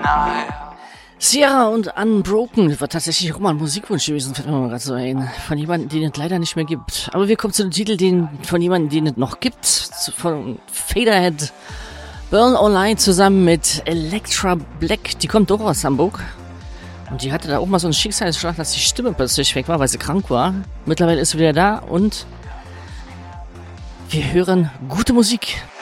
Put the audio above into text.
Sierra und Unbroken war tatsächlich auch mal ein Musikwunsch gewesen, fällt mir mal gerade so ein. Von jemandem, den es leider nicht mehr gibt. Aber wir kommen zu dem Titel, von jemandem, den es noch gibt. Von Faderhead. Burn Online zusammen mit Electra Black. Die kommt doch aus Hamburg. Und die hatte da auch mal so einen Schicksalsschlag, dass die Stimme plötzlich weg war, weil sie krank war. Mittlerweile ist sie wieder da und wir hören gute Musik.